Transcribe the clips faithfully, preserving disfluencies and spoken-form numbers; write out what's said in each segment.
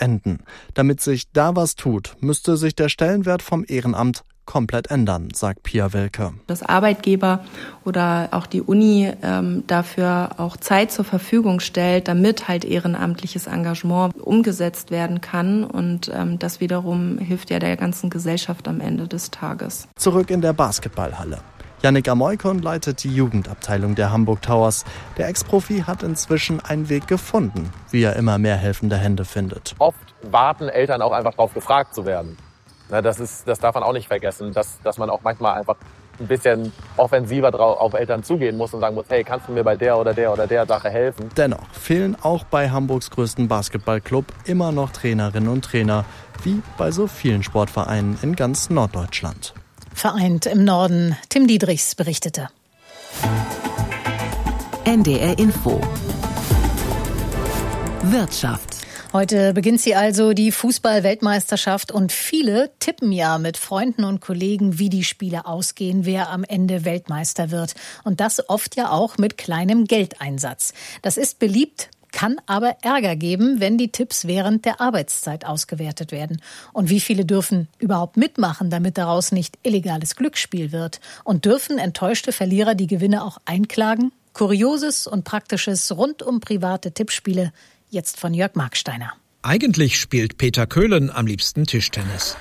enden. Damit sich da was tut, müsste sich der Stellenwert vom Ehrenamt komplett ändern, sagt Pia Welke. Dass Arbeitgeber oder auch die Uni ähm, dafür auch Zeit zur Verfügung stellt, damit halt ehrenamtliches Engagement umgesetzt werden kann. Und ähm, das wiederum hilft ja der ganzen Gesellschaft am Ende des Tages. Zurück in der Basketballhalle. Yannick Amoykon leitet die Jugendabteilung der Hamburg Towers. Der Ex-Profi hat inzwischen einen Weg gefunden, wie er immer mehr helfende Hände findet. Oft warten Eltern auch einfach darauf, gefragt zu werden. Das ist, das darf man auch nicht vergessen, dass, dass man auch manchmal einfach ein bisschen offensiver drauf, auf Eltern zugehen muss und sagen muss, hey, kannst du mir bei der oder der oder der Sache helfen? Dennoch fehlen auch bei Hamburgs größten Basketballclub immer noch Trainerinnen und Trainer, wie bei so vielen Sportvereinen in ganz Norddeutschland. Vereint im Norden, Tim Diedrichs berichtete. N D R Info. Wirtschaft. Heute beginnt sie also, die Fußball-Weltmeisterschaft, und viele tippen ja mit Freunden und Kollegen, wie die Spiele ausgehen, wer am Ende Weltmeister wird. Und das oft ja auch mit kleinem Geldeinsatz. Das ist beliebt, kann aber Ärger geben, wenn die Tipps während der Arbeitszeit ausgewertet werden. Und wie viele dürfen überhaupt mitmachen, damit daraus nicht illegales Glücksspiel wird? Und dürfen enttäuschte Verlierer die Gewinne auch einklagen? Kurioses und Praktisches rund um private Tippspiele. Jetzt von Jörg Marksteiner. Eigentlich spielt Peter Köhlen am liebsten Tischtennis.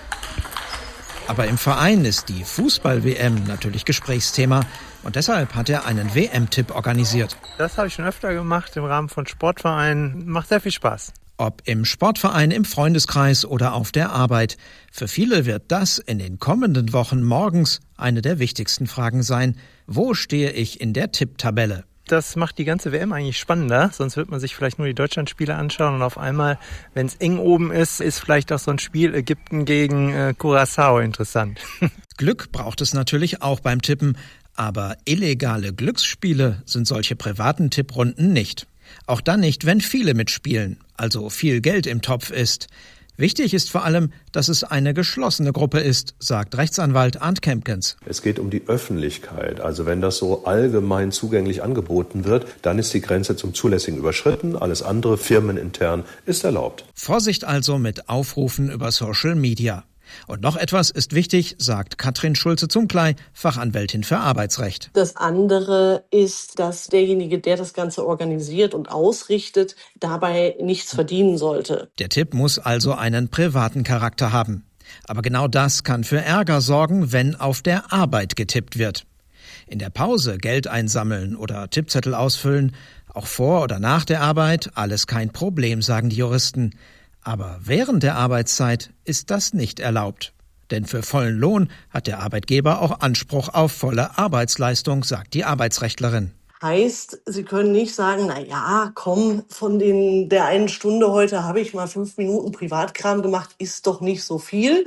Aber im Verein ist die Fußball-W M natürlich Gesprächsthema. Und deshalb hat er einen W M-Tipp organisiert. Das habe ich schon öfter gemacht im Rahmen von Sportvereinen. Macht sehr viel Spaß. Ob im Sportverein, im Freundeskreis oder auf der Arbeit. Für viele wird das in den kommenden Wochen morgens eine der wichtigsten Fragen sein. Wo stehe ich in der Tipptabelle? Das macht die ganze W M eigentlich spannender, sonst wird man sich vielleicht nur die Deutschlandspiele anschauen und auf einmal, wenn es eng oben ist, ist vielleicht auch so ein Spiel Ägypten gegen äh, Curaçao interessant. Glück braucht es natürlich auch beim Tippen, aber illegale Glücksspiele sind solche privaten Tipprunden nicht. Auch dann nicht, wenn viele mitspielen, also viel Geld im Topf ist. Wichtig ist vor allem, dass es eine geschlossene Gruppe ist, sagt Rechtsanwalt Arndt Kempkens. Es geht um die Öffentlichkeit. Also wenn das so allgemein zugänglich angeboten wird, dann ist die Grenze zum Zulässigen überschritten. Alles andere, firmenintern, ist erlaubt. Vorsicht also mit Aufrufen über Social Media. Und noch etwas ist wichtig, sagt Katrin Schulze-Zunkley, Fachanwältin für Arbeitsrecht. Das andere ist, dass derjenige, der das Ganze organisiert und ausrichtet, dabei nichts verdienen sollte. Der Tipp muss also einen privaten Charakter haben. Aber genau das kann für Ärger sorgen, wenn auf der Arbeit getippt wird. In der Pause Geld einsammeln oder Tippzettel ausfüllen, auch vor oder nach der Arbeit, alles kein Problem, sagen die Juristen. Aber während der Arbeitszeit ist das nicht erlaubt. Denn für vollen Lohn hat der Arbeitgeber auch Anspruch auf volle Arbeitsleistung, sagt die Arbeitsrechtlerin. Heißt, Sie können nicht sagen, na ja, komm, von den, der einen Stunde heute habe ich mal fünf Minuten Privatkram gemacht, ist doch nicht so viel.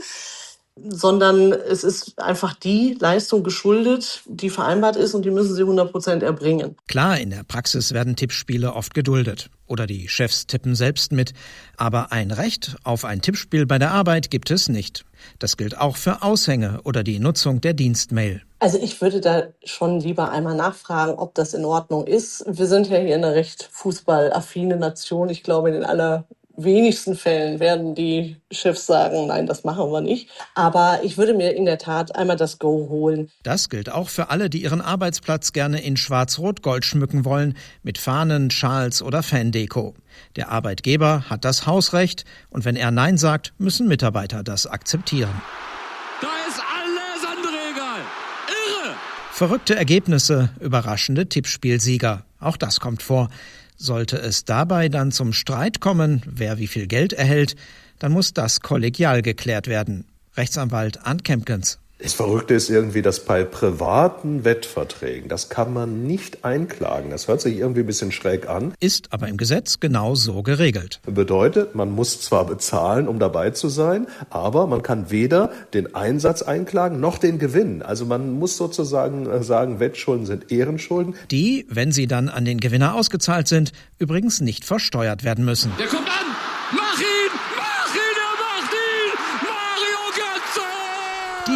Sondern es ist einfach die Leistung geschuldet, die vereinbart ist, und die müssen sie hundert Prozent erbringen. Klar, in der Praxis werden Tippspiele oft geduldet. Oder die Chefs tippen selbst mit. Aber ein Recht auf ein Tippspiel bei der Arbeit gibt es nicht. Das gilt auch für Aushänge oder die Nutzung der Dienstmail. Also ich würde da schon lieber einmal nachfragen, ob das in Ordnung ist. Wir sind ja hier eine recht fußballaffine Nation. Ich glaube, in den aller wenigsten Fällen werden die Chefs sagen, nein, das machen wir nicht. Aber ich würde mir in der Tat einmal das Go holen. Das gilt auch für alle, die ihren Arbeitsplatz gerne in Schwarz-Rot-Gold schmücken wollen, mit Fahnen, Schals oder Fandeko. Der Arbeitgeber hat das Hausrecht, und wenn er Nein sagt, müssen Mitarbeiter das akzeptieren. Da ist alles andere egal. Irre! Verrückte Ergebnisse, überraschende Tippspielsieger. Auch das kommt vor. Sollte es dabei dann zum Streit kommen, wer wie viel Geld erhält, dann muss das kollegial geklärt werden. Rechtsanwalt Arndt Kempkens. Das Verrückte ist irgendwie, dass bei privaten Wettverträgen, das kann man nicht einklagen. Das hört sich irgendwie ein bisschen schräg an. Ist aber im Gesetz genau so geregelt. Bedeutet, man muss zwar bezahlen, um dabei zu sein, aber man kann weder den Einsatz einklagen noch den Gewinn. Also man muss sozusagen sagen, Wettschulden sind Ehrenschulden. Die, wenn sie dann an den Gewinner ausgezahlt sind, übrigens nicht versteuert werden müssen. Der kommt an! Mach ihn! Mach ihn! Er macht ihn! Mario Götze! Die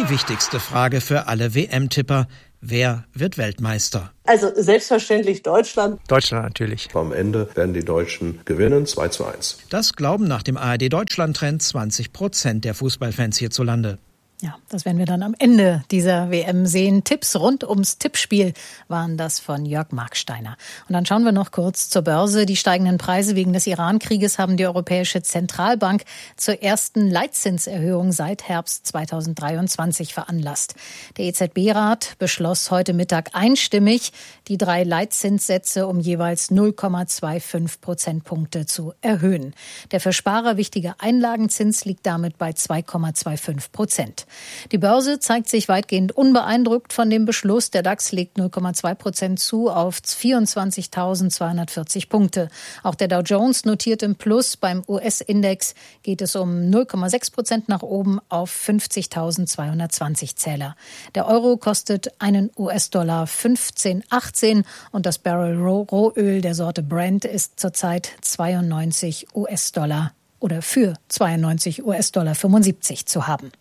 die wichtigste Frage für alle W M-Tipper. Wer wird Weltmeister? Also selbstverständlich Deutschland. Deutschland natürlich. Am Ende werden die Deutschen gewinnen, zwei zu eins. Das glauben nach dem A R D-Deutschland-Trend zwanzig Prozent der Fußballfans hierzulande. Ja, das werden wir dann am Ende dieser W M sehen. Tipps rund ums Tippspiel waren das von Jörg Marksteiner. Und dann schauen wir noch kurz zur Börse. Die steigenden Preise wegen des Iran-Krieges haben die Europäische Zentralbank zur ersten Leitzinserhöhung seit Herbst zweitausenddreiundzwanzig veranlasst. Der E Z B-Rat beschloss heute Mittag einstimmig, die drei Leitzinssätze um jeweils null Komma fünfundzwanzig Prozentpunkte zu erhöhen. Der für Sparer wichtige Einlagenzins liegt damit bei zwei Komma fünfundzwanzig Prozent. Die Börse zeigt sich weitgehend unbeeindruckt von dem Beschluss. Der DAX legt null Komma zwei Prozent zu auf vierundzwanzigtausendzweihundertvierzig Punkte. Auch der Dow Jones notiert im Plus. Beim U S-Index geht es um null Komma sechs Prozent nach oben auf fünfzigtausendzweihundertzwanzig Zähler. Der Euro kostet einen U S-Dollar fünfzehn achtzehn und das Barrel Rohöl der Sorte Brent ist zurzeit zweiundneunzig US-Dollar oder für zweiundneunzig US-Dollar fünfundsiebzig zu haben.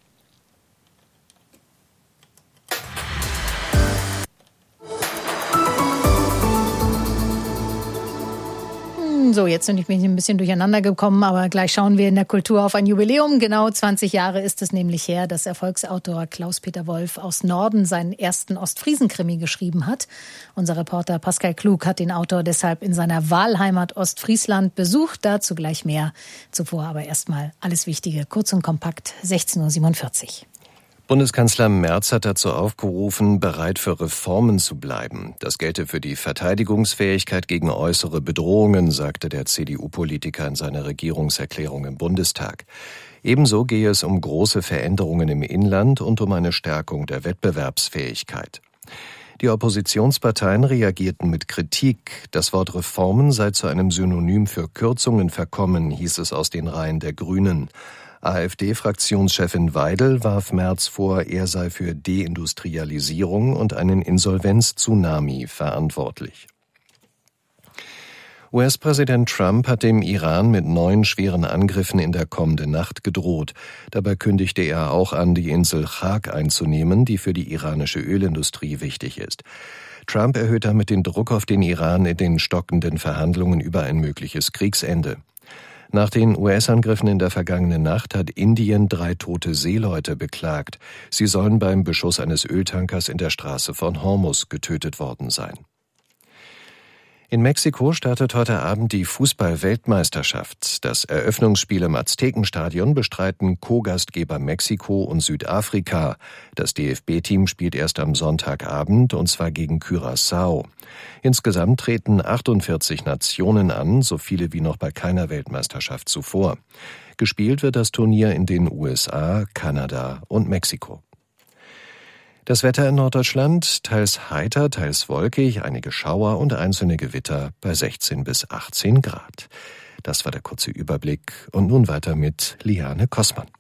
So, jetzt bin ich ein bisschen durcheinander gekommen, aber gleich schauen wir in der Kultur auf ein Jubiläum. Genau zwanzig Jahre ist es nämlich her, dass Erfolgsautor Klaus-Peter Wolf aus Norden seinen ersten Ostfriesen-Krimi geschrieben hat. Unser Reporter Pascal Klug hat den Autor deshalb in seiner Wahlheimat Ostfriesland besucht. Dazu gleich mehr. Zuvor aber erstmal alles Wichtige, kurz und kompakt, sechzehn Uhr siebenundvierzig. Bundeskanzler Merz hat dazu aufgerufen, bereit für Reformen zu bleiben. Das gelte für die Verteidigungsfähigkeit gegen äußere Bedrohungen, sagte der C D U-Politiker in seiner Regierungserklärung im Bundestag. Ebenso gehe es um große Veränderungen im Inland und um eine Stärkung der Wettbewerbsfähigkeit. Die Oppositionsparteien reagierten mit Kritik. Das Wort Reformen sei zu einem Synonym für Kürzungen verkommen, hieß es aus den Reihen der Grünen. AfD-Fraktionschefin Weidel warf Merz vor, er sei für Deindustrialisierung und einen Insolvenz-Tsunami verantwortlich. U S-Präsident Trump hat dem Iran mit neun schweren Angriffen in der kommenden Nacht gedroht. Dabei kündigte er auch an, die Insel Chag einzunehmen, die für die iranische Ölindustrie wichtig ist. Trump erhöht damit den Druck auf den Iran in den stockenden Verhandlungen über ein mögliches Kriegsende. Nach den U S-Angriffen in der vergangenen Nacht hat Indien drei tote Seeleute beklagt. Sie sollen beim Beschuss eines Öltankers in der Straße von Hormuz getötet worden sein. In Mexiko startet heute Abend die Fußball-Weltmeisterschaft. Das Eröffnungsspiel im Aztekenstadion bestreiten Co-Gastgeber Mexiko und Südafrika. Das D F B-Team spielt erst am Sonntagabend, und zwar gegen Curaçao. Insgesamt treten achtundvierzig Nationen an, so viele wie noch bei keiner Weltmeisterschaft zuvor. Gespielt wird das Turnier in den U S A, Kanada und Mexiko. Das Wetter in Norddeutschland, teils heiter, teils wolkig, einige Schauer und einzelne Gewitter bei sechzehn bis achtzehn Grad. Das war der kurze Überblick und nun weiter mit Liane Kossmann.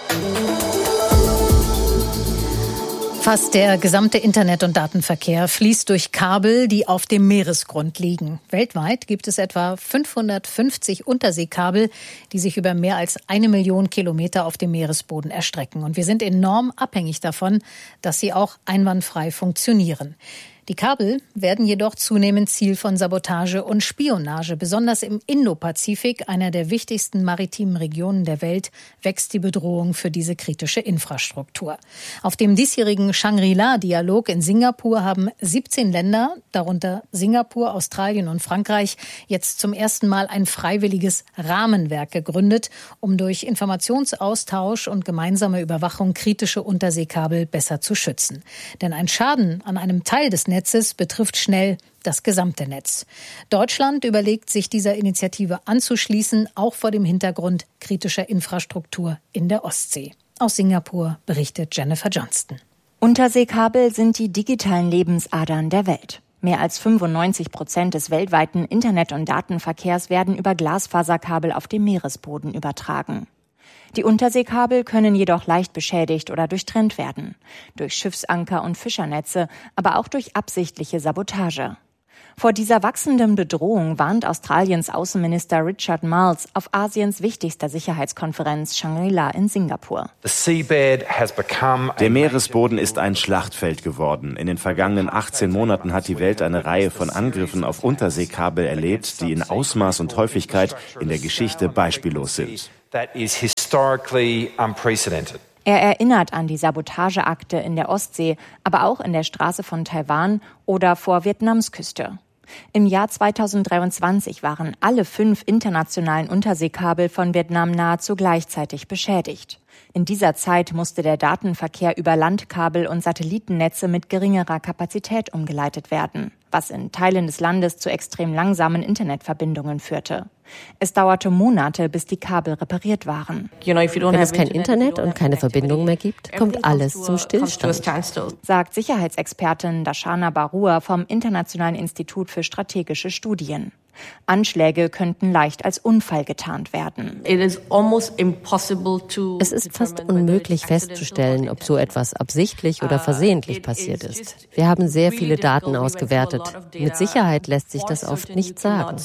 Fast der gesamte Internet- und Datenverkehr fließt durch Kabel, die auf dem Meeresgrund liegen. Weltweit gibt es etwa fünfhundertfünfzig Unterseekabel, die sich über mehr als eine Million Kilometer auf dem Meeresboden erstrecken. Und wir sind enorm abhängig davon, dass sie auch einwandfrei funktionieren. Die Kabel werden jedoch zunehmend Ziel von Sabotage und Spionage. Besonders im Indopazifik, einer der wichtigsten maritimen Regionen der Welt, wächst die Bedrohung für diese kritische Infrastruktur. Auf dem diesjährigen Shangri-La-Dialog in Singapur haben siebzehn Länder, darunter Singapur, Australien und Frankreich, jetzt zum ersten Mal ein freiwilliges Rahmenwerk gegründet, um durch Informationsaustausch und gemeinsame Überwachung kritische Unterseekabel besser zu schützen. Denn ein Schaden an einem Teil des Netzes betrifft schnell das gesamte Netz. Deutschland überlegt, sich dieser Initiative anzuschließen, auch vor dem Hintergrund kritischer Infrastruktur in der Ostsee. Aus Singapur berichtet Jennifer Johnston. Unterseekabel sind die digitalen Lebensadern der Welt. Mehr als fünfundneunzig Prozent des weltweiten Internet- und Datenverkehrs werden über Glasfaserkabel auf dem Meeresboden übertragen. Die Unterseekabel können jedoch leicht beschädigt oder durchtrennt werden. Durch Schiffsanker und Fischernetze, aber auch durch absichtliche Sabotage. Vor dieser wachsenden Bedrohung warnt Australiens Außenminister Richard Marles auf Asiens wichtigster Sicherheitskonferenz Shangri-La in Singapur. Der Meeresboden ist ein Schlachtfeld geworden. In den vergangenen achtzehn Monaten hat die Welt eine Reihe von Angriffen auf Unterseekabel erlebt, die in Ausmaß und Häufigkeit in der Geschichte beispiellos sind. Er erinnert an die Sabotageakte in der Ostsee, aber auch in der Straße von Taiwan oder vor Vietnams Küste. Im Jahr zweitausenddreiundzwanzig waren alle fünf internationalen Unterseekabel von Vietnam nahezu gleichzeitig beschädigt. In dieser Zeit musste der Datenverkehr über Landkabel und Satellitennetze mit geringerer Kapazität umgeleitet werden, was in Teilen des Landes zu extrem langsamen Internetverbindungen führte. Es dauerte Monate, bis die Kabel repariert waren. Wenn es kein Internet und keine Verbindung mehr gibt, kommt alles zum Stillstand, sagt Sicherheitsexpertin Darshana Barua vom Internationalen Institut für strategische Studien. Anschläge könnten leicht als Unfall getarnt werden. Es ist fast unmöglich festzustellen, ob so etwas absichtlich oder versehentlich passiert ist. Wir haben sehr viele Daten ausgewertet. Mit Sicherheit lässt sich das oft nicht sagen.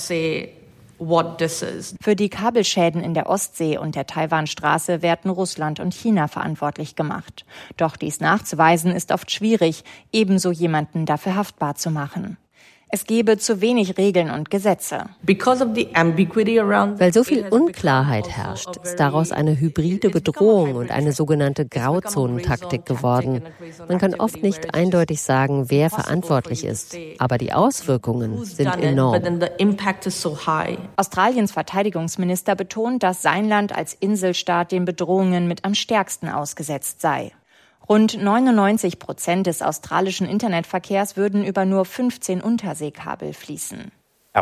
Für die Kabelschäden in der Ostsee und der Taiwanstraße werden Russland und China verantwortlich gemacht. Doch dies nachzuweisen ist oft schwierig, ebenso jemanden dafür haftbar zu machen. Es gebe zu wenig Regeln und Gesetze. Weil so viel Unklarheit herrscht, ist daraus eine hybride Bedrohung und eine sogenannte Grauzonentaktik geworden. Man kann oft nicht eindeutig sagen, wer verantwortlich ist, aber die Auswirkungen sind enorm. Australiens Verteidigungsminister betont, dass sein Land als Inselstaat den Bedrohungen mit am stärksten ausgesetzt sei. Rund neunundneunzig Prozent des australischen Internetverkehrs würden über nur fünfzehn Unterseekabel fließen.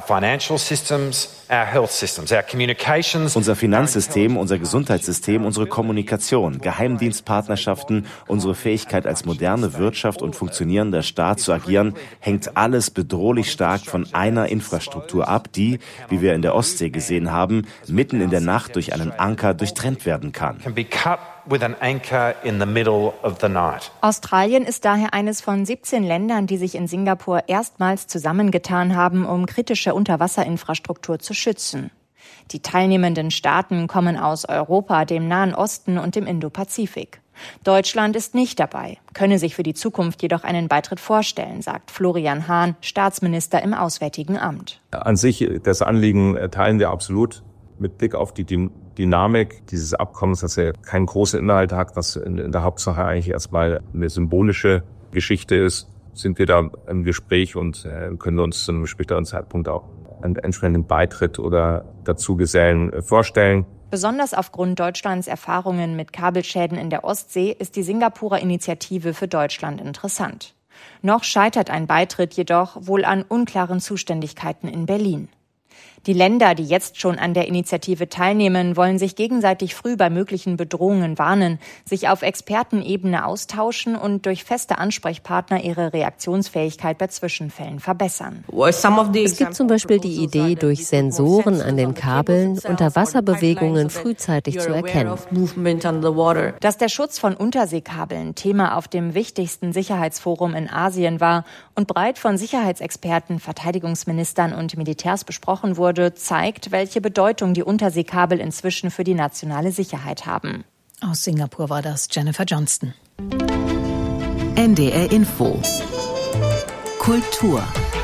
Unser Finanzsystem, unser Gesundheitssystem, unsere Kommunikation, Geheimdienstpartnerschaften, unsere Fähigkeit als moderne Wirtschaft und funktionierender Staat zu agieren, hängt alles bedrohlich stark von einer Infrastruktur ab, die, wie wir in der Ostsee gesehen haben, mitten in der Nacht durch einen Anker durchtrennt werden kann. Australien ist daher eines von siebzehn Ländern, die sich in Singapur erstmals zusammengetan haben, um kritische Unterwasserinfrastruktur zu schützen. Die teilnehmenden Staaten kommen aus Europa, dem Nahen Osten und dem Indopazifik. Deutschland ist nicht dabei, könne sich für die Zukunft jedoch einen Beitritt vorstellen, sagt Florian Hahn, Staatsminister im Auswärtigen Amt. An sich, das Anliegen teilen wir absolut. Mit Blick auf die Dynamik dieses Abkommens, dass er keinen großen Inhalt hat, was in der Hauptsache eigentlich erstmal eine symbolische Geschichte ist, sind wir da im Gespräch und können uns zu einem späteren Zeitpunkt auch einen entsprechenden Beitritt oder Dazugesellen vorstellen. Besonders aufgrund Deutschlands Erfahrungen mit Kabelschäden in der Ostsee ist die Singapurer Initiative für Deutschland interessant. Noch scheitert ein Beitritt jedoch wohl an unklaren Zuständigkeiten in Berlin. Die Länder, die jetzt schon an der Initiative teilnehmen, wollen sich gegenseitig früh bei möglichen Bedrohungen warnen, sich auf Expertenebene austauschen und durch feste Ansprechpartner ihre Reaktionsfähigkeit bei Zwischenfällen verbessern. Es gibt zum Beispiel die Idee, durch Sensoren an den Kabeln Unterwasserbewegungen frühzeitig zu erkennen. Dass der Schutz von Unterseekabeln Thema auf dem wichtigsten Sicherheitsforum in Asien war und breit von Sicherheitsexperten, Verteidigungsministern und Militärs besprochen wurde, zeigt, welche Bedeutung die Unterseekabel inzwischen für die nationale Sicherheit haben. Aus Singapur war das Jennifer Johnston. N D R Info. Kultur.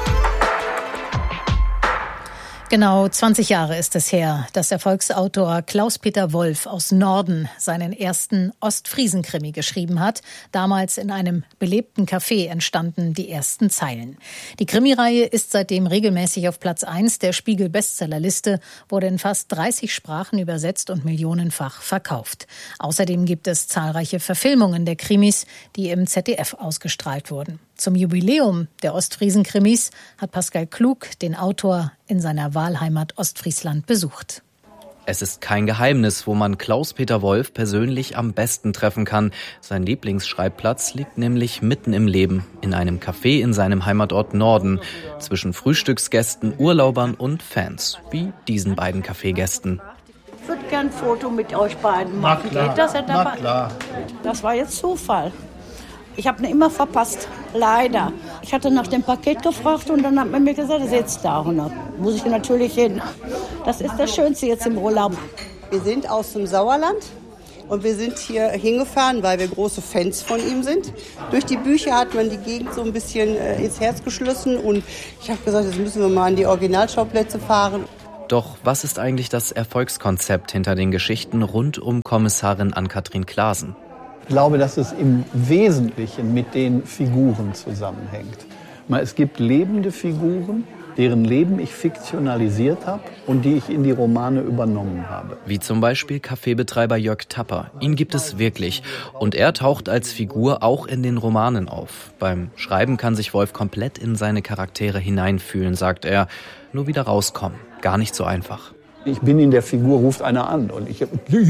Genau zwanzig Jahre ist es her, dass Erfolgsautor Klaus-Peter Wolf aus Norden seinen ersten Ostfriesen-Krimi geschrieben hat. Damals in einem belebten Café entstanden die ersten Zeilen. Die Krimireihe ist seitdem regelmäßig auf Platz eins der Spiegel-Bestsellerliste, wurde in fast dreißig Sprachen übersetzt und millionenfach verkauft. Außerdem gibt es zahlreiche Verfilmungen der Krimis, die im Z D F ausgestrahlt wurden. Zum Jubiläum der Ostfriesen-Krimis hat Pascal Klug den Autor in seiner Wahlheimat Ostfriesland besucht. Es ist kein Geheimnis, wo man Klaus-Peter Wolf persönlich am besten treffen kann. Sein Lieblingsschreibplatz liegt nämlich mitten im Leben, in einem Café in seinem Heimatort Norden, zwischen Frühstücksgästen, Urlaubern und Fans, wie diesen beiden Kaffeegästen. Ich würde gerne ein Foto mit euch beiden machen. Geht das, Herr Dabei? Na klar. Das war jetzt Zufall. Ich habe ihn immer verpasst, leider. Ich hatte nach dem Paket gefragt und dann hat man mir gesagt, er sitzt da. Und da muss ich natürlich hin. Das ist das Schönste jetzt im Urlaub. Wir sind aus dem Sauerland und wir sind hier hingefahren, weil wir große Fans von ihm sind. Durch die Bücher hat man die Gegend so ein bisschen ins Herz geschlossen und ich habe gesagt, jetzt müssen wir mal an die Originalschauplätze fahren. Doch was ist eigentlich das Erfolgskonzept hinter den Geschichten rund um Kommissarin Ann-Kathrin Klaasen? Ich glaube, dass es im Wesentlichen mit den Figuren zusammenhängt. Es gibt lebende Figuren, deren Leben ich fiktionalisiert habe und die ich in die Romane übernommen habe. Wie zum Beispiel Kaffeebetreiber Jörg Tapper. Ihn gibt es wirklich. Und er taucht als Figur auch in den Romanen auf. Beim Schreiben kann sich Wolf komplett in seine Charaktere hineinfühlen, sagt er. Nur wieder rauskommen. Gar nicht so einfach. Ich bin in der Figur, ruft einer an und ich...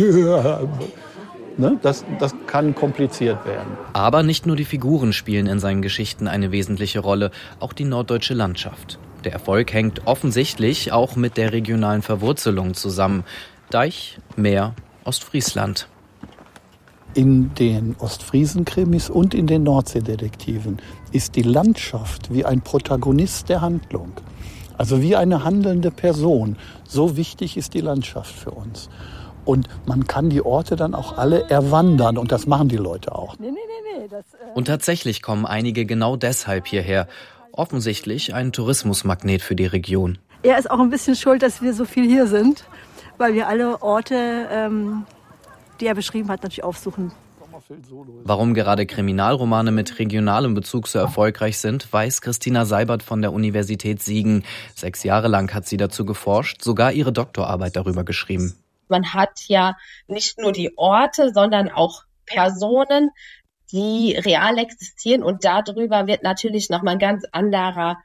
Ne, das, das kann kompliziert werden. Aber nicht nur die Figuren spielen in seinen Geschichten eine wesentliche Rolle, auch die norddeutsche Landschaft. Der Erfolg hängt offensichtlich auch mit der regionalen Verwurzelung zusammen. Deich, Meer, Ostfriesland. In den Ostfriesen-Krimis und in den Nordseedetektiven ist die Landschaft wie ein Protagonist der Handlung. Also wie eine handelnde Person. So wichtig ist die Landschaft für uns. Und man kann die Orte dann auch alle erwandern und das machen die Leute auch. Nee, nee, nee, nee, das, äh und tatsächlich kommen einige genau deshalb hierher. Offensichtlich ein Tourismusmagnet für die Region. Er ist auch ein bisschen schuld, dass wir so viel hier sind, weil wir alle Orte, ähm, die er beschrieben hat, natürlich aufsuchen. Warum gerade Kriminalromane mit regionalem Bezug so erfolgreich sind, weiß Christina Seibert von der Universität Siegen. Sechs Jahre lang hat sie dazu geforscht, sogar ihre Doktorarbeit darüber geschrieben. Man hat ja nicht nur die Orte, sondern auch Personen, die real existieren und darüber wird natürlich nochmal ein ganz anderer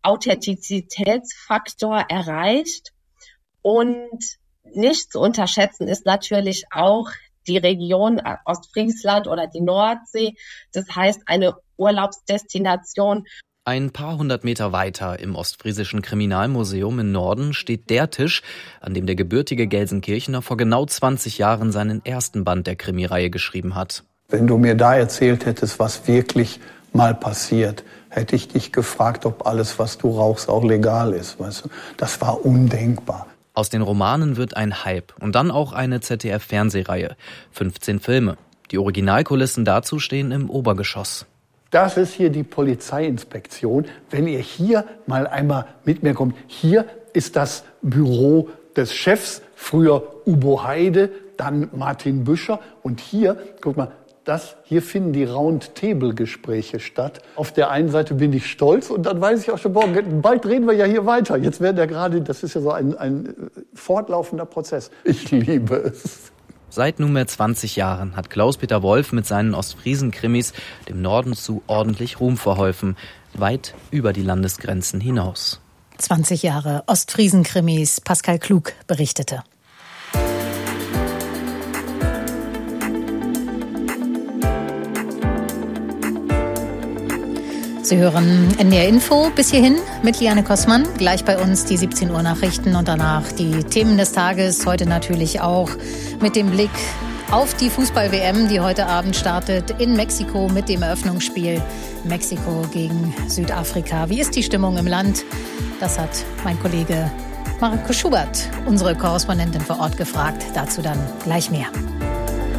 Authentizitätsfaktor erreicht. Und nicht zu unterschätzen ist natürlich auch die Region Ostfriesland oder die Nordsee. Das heißt, eine Urlaubsdestination. Ein paar hundert Meter weiter im Ostfriesischen Kriminalmuseum im Norden steht der Tisch, an dem der gebürtige Gelsenkirchener vor genau zwanzig Jahren seinen ersten Band der Krimireihe geschrieben hat. Wenn du mir da erzählt hättest, was wirklich mal passiert, hätte ich dich gefragt, ob alles, was du rauchst, auch legal ist. Weißt du? Das war undenkbar. Aus den Romanen wird ein Hype und dann auch eine Z D F-Fernsehreihe. fünfzehn Filme. Die Originalkulissen dazu stehen im Obergeschoss. Das ist hier die Polizeiinspektion. Wenn ihr hier mal einmal mit mir kommt, hier ist das Büro des Chefs, früher Ubo Heide, dann Martin Büscher. Und hier, guck mal, das, hier finden die Round-Table-Gespräche statt. Auf der einen Seite bin ich stolz und dann weiß ich auch schon, boah, bald reden wir ja hier weiter. Jetzt werden ja gerade, das ist ja so ein, ein fortlaufender Prozess. Ich liebe es. Seit nunmehr zwanzig Jahren hat Klaus-Peter Wolf mit seinen Ostfriesen-Krimis dem Norden zu ordentlich Ruhm verholfen, weit über die Landesgrenzen hinaus. zwanzig Jahre Ostfriesen-Krimis, Pascal Klug berichtete. Sie hören N D R Info bis hierhin mit Liane Kossmann. Gleich bei uns die siebzehn Uhr Nachrichten und danach die Themen des Tages. Heute natürlich auch mit dem Blick auf die Fußball-W M, die heute Abend startet in Mexiko mit dem Eröffnungsspiel Mexiko gegen Südafrika. Wie ist die Stimmung im Land? Das hat mein Kollege Marco Schubert, unsere Korrespondentin vor Ort, gefragt. Dazu dann gleich mehr.